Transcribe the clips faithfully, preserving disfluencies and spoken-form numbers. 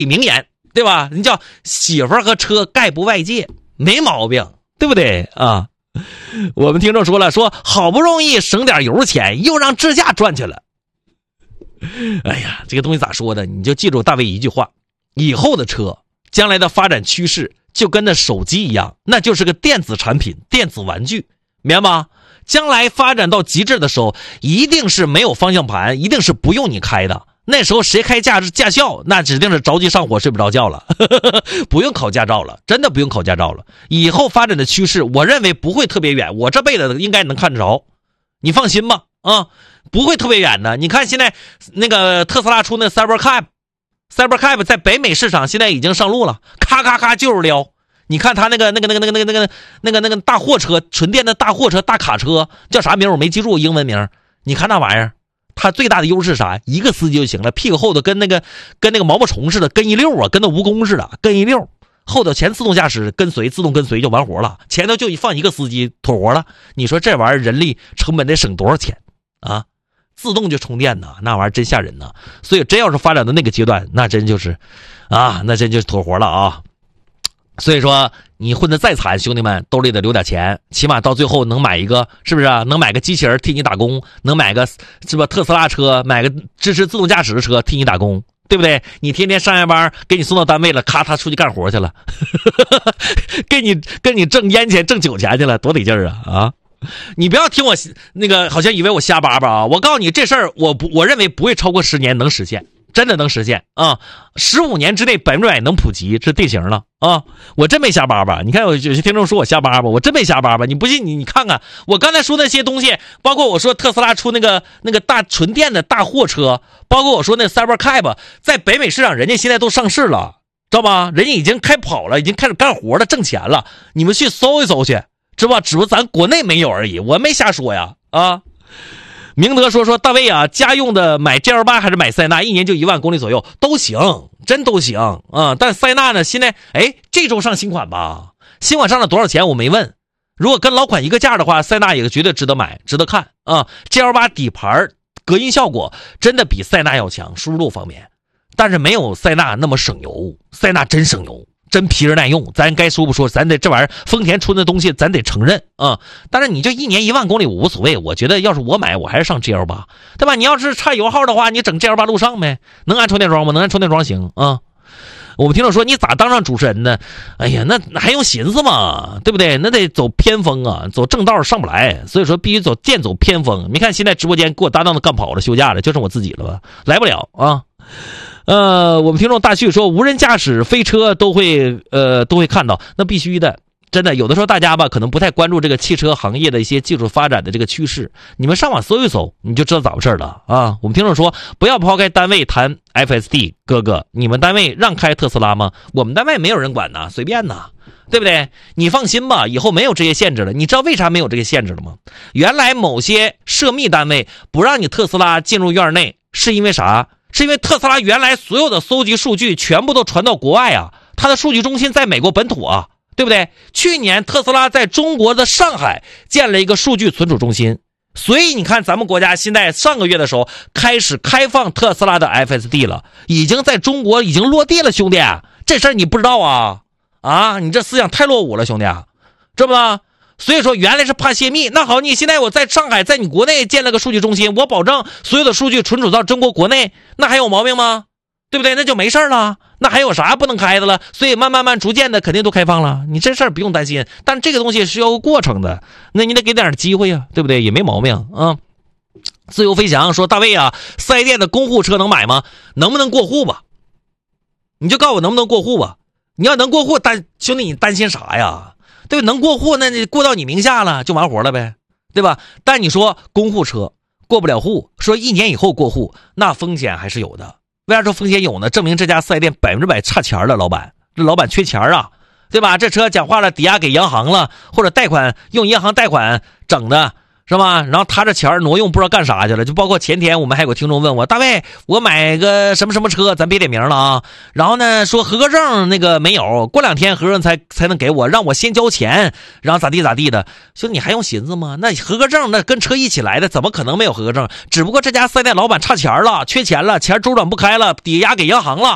名言，对吧？人叫媳妇儿和车概不外借，没毛病，对不对啊？我们听众说了，说好不容易省点油钱，又让支架赚去了。哎呀，这个东西咋说的？你就记住大卫一句话：以后的车，将来的发展趋势就跟那手机一样，那就是个电子产品、电子玩具，明白吗？将来发展到极致的时候，一定是没有方向盘，一定是不用你开的。那时候谁开驾驾校，那指定是着急上火睡不着觉了不用考驾照了，真的不用考驾照了。以后发展的趋势我认为不会特别远，我这辈子应该能看得着，你放心吧啊，不会特别远的。你看现在那个特斯拉出那 Cybercab Cybercab 在北美市场现在已经上路了，咔咔咔就是撩。你看他那个那个那个那个那个那个那个那个大货车，纯电的大货车大卡车叫啥名我没记住英文名。你看那玩意儿，它最大的优势是啥？一个司机就行了，屁股后头跟那个跟那个毛毛虫似的，跟一溜啊，跟那蜈蚣似的，跟一溜。后头前自动驾驶跟随，自动跟随就完活了，前头就放一个司机妥活了。你说这玩意儿人力成本得省多少钱啊？自动就充电呢，那玩意儿真吓人呢。所以真要是发展到那个阶段，那真就是啊，那真就是妥活了啊。所以说你混得再惨，兄弟们兜里得留点钱，起码到最后能买一个，是不是啊？能买个机器人替你打工，能买个是吧特斯拉车，买个支持自动驾驶的车替你打工，对不对？你天天上下班给你送到单位了，咔他出去干活去了给你跟你挣烟钱挣酒钱去了，多得劲儿啊啊！你不要听我那个好像以为我瞎叭叭啊，我告诉你这事儿我不我认为不会超过十年能实现，真的能实现啊！十五年之内百分之百能普及，这定型了啊！我真没瞎叭叭。你看有些听众说我瞎叭叭，我真没瞎叭叭。你不信你你看看我刚才说那些东西，包括我说特斯拉出那个那个大纯电的大货车，包括我说那 Cybercab 在北美市场人家现在都上市了，知道吗？人家已经开跑了，已经开始干活了，挣钱了。你们去搜一搜去，知道吧？只不过咱国内没有而已，我没瞎说呀啊！明德说说大卫啊，家用的买 G L 八 还是买塞纳，一年就一万公里左右都行，真都行啊。但塞纳呢，现在哎这周上新款吧，新款上了多少钱我没问。如果跟老款一个价的话，塞纳也绝对值得买，值得看啊。G L 八 底盘隔音效果真的比塞纳要强，舒适度方面，但是没有塞纳那么省油，塞纳真省油。真皮实耐用，咱该说不说，咱得这玩意儿丰田出的东西咱得承认啊。但是你这一年一万公里我无所谓，我觉得要是我买我还是上 G L 八， 对吧？你要是差油耗的话，你整 G L 八 路上呗，能安充电桩吗？能安充电桩行啊。我们听众说你咋当上主持人呢？哎呀，那还用寻思吗？对不对？那得走偏锋啊，走正道上不来，所以说必须走剑走偏锋。你看现在直播间给我搭档的干跑了，休假了，就剩我自己了吧，来不了啊。呃，我们听众大旭说无人驾驶飞车都会呃都会看到，那必须的，真的有的时候大家吧可能不太关注这个汽车行业的一些技术发展的这个趋势，你们上网搜一搜你就知道咋回事了啊。我们听众说不要抛开单位谈 F S D， 哥哥你们单位让开特斯拉吗？我们单位没有人管呐，随便呐，对不对？你放心吧，以后没有这些限制了。你知道为啥没有这些限制了吗？原来某些涉密单位不让你特斯拉进入院内是因为啥？是因为特斯拉原来所有的搜集数据全部都传到国外啊，它的数据中心在美国本土啊，对不对？去年特斯拉在中国的上海建了一个数据存储中心，所以你看咱们国家现在上个月的时候开始开放特斯拉的 F S D 了，已经在中国已经落地了，兄弟，这事儿你不知道啊？啊，你这思想太落伍了，兄弟，知道吧？所以说原来是怕泄密，那好，你现在我在上海在你国内建了个数据中心，我保证所有的数据存储到中国国内，那还有毛病吗？对不对？那就没事了，那还有啥不能开的了？所以慢慢慢逐渐的肯定都开放了，你这事儿不用担心，但这个东西是要有过程的，那你得给点机会呀，对不对？也没毛病啊。自由飞翔说大卫啊，四 S 店的公户车能买吗？能不能过户吧？你就告诉我能不能过户吧。你要能过户，担兄弟你担心啥呀？对吧？能过户那你过到你名下了就完活了呗，对吧？但你说公户车过不了户，说一年以后过户，那风险还是有的。为啥说风险有呢？证明这家四 S 店百分之百差钱了，老板，这老板缺钱啊，对吧？这车讲话了抵押给银行了，或者贷款用银行贷款整的，是吧？然后他这钱挪用不知道干啥去了，就包括前天我们还有个听众问我，大卫我买个什么什么车，咱别点名了啊，然后呢说合格证那个没有，过两天合格证才才能给我，让我先交钱，然后咋地咋地的。说你还用寻思吗？那合格证那跟车一起来的，怎么可能没有合格证？只不过这家四 S 店老板差钱了，缺钱了，钱周转不开了，抵押给银行了。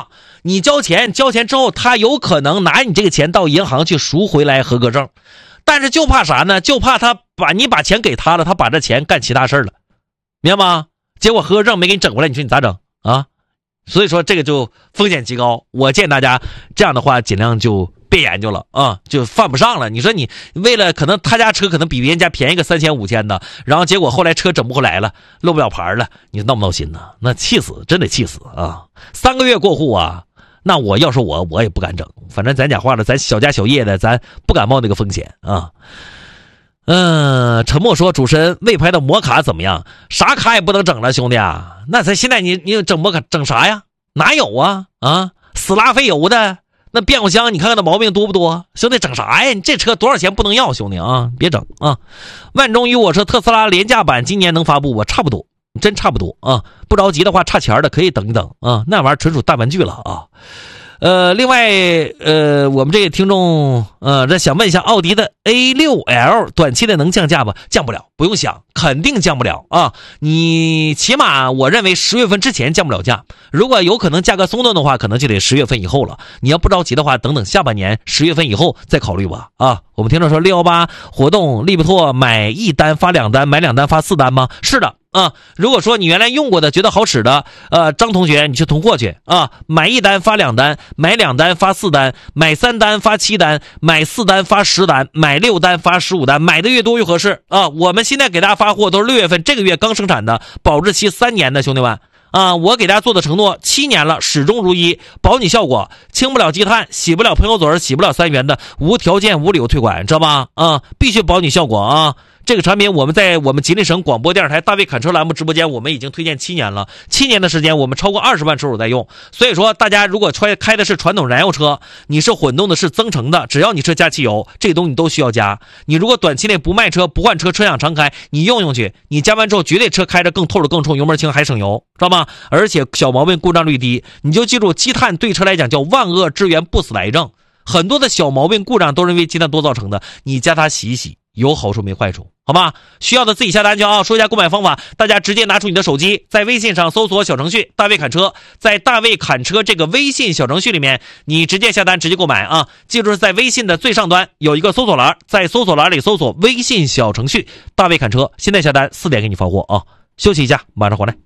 你交钱，交钱之后，他有可能拿你这个钱到银行去赎回来合格证，但是就怕啥呢？就怕他把你把钱给他了，他把这钱干其他事了，明白吗？结果合格证没给你整过来，你说你咋整啊？所以说这个就风险极高，我建议大家这样的话尽量就别研究了啊，就犯不上了。你说你为了可能他家车可能比别人家便宜个三千五千的，然后结果后来车整不回来了，漏不了牌了，你闹不闹心呢？那气死，真得气死啊！三个月过户啊，那我要是我我也不敢整，反正咱讲话了，咱小家小业的，咱不敢冒那个风险啊。嗯，沉默说主持人魏牌的摩卡怎么样？啥卡也不能整了，兄弟啊！那咱现在你你整摩卡整啥呀？哪有啊啊？死拉费油的那变速箱，你看看那毛病多不多？兄弟整啥呀？你这车多少钱不能要？兄弟啊，别整啊！万中于我说特斯拉廉价版今年能发布不？差不多，真差不多啊！不着急的话，差钱的可以等一等啊，那玩意儿纯属大玩具了啊！呃，另外，呃，我们这个听众，呃，这想问一下，奥迪的 A 六 L 短期内能降价吗？降不了，不用想，肯定降不了啊！你起码我认为十月份之前降不了价，如果有可能价格松动的话，可能就得十月份以后了。你要不着急的话，等等下半年十月份以后再考虑吧。啊，我们听众说六一八活动，利布拓买一单发两单，买两单发四单吗？是的。啊，如果说你原来用过的觉得好使的，呃，张同学你去囤货去啊，买一单发两单，买两单发四单，买三单发七单，买四单发十单，买六单发十五单，买的越多越合适啊。我们现在给大家发货都是六月份这个月刚生产的，保质期三年的，兄弟们啊，我给大家做的承诺七年了，始终如一，保你效果，清不了积碳，洗不了喷油嘴，洗不了三元的，无条件无理由退款，知道吧？啊，必须保你效果啊。这个产品我们在我们吉林省广播电视台大卫侃车栏目直播间，我们已经推荐七年了，七年的时间我们超过二十万车主在用。所以说大家如果开的是传统燃油车，你是混动的是增程的，只要你车加汽油，这个东西你都需要加。你如果短期内不卖车不换车，车想常开，你用用去，你加完之后绝对车开着更透着更冲，油门轻还省油，知道吗？而且小毛病故障率低，你就记住积碳对车来讲叫万恶之源不死癌症，很多的小毛病故障都是因为积碳多造成的，你加它洗一洗，有好处没坏处，好吧？需要的自己下单去啊！说一下购买方法，大家直接拿出你的手机，在微信上搜索小程序大卫侃车，在大卫侃车这个微信小程序里面，你直接下单直接购买啊！记住是在微信的最上端有一个搜索栏，在搜索栏里搜索微信小程序大卫侃车，现在下单四点给你发货啊！休息一下，马上回来。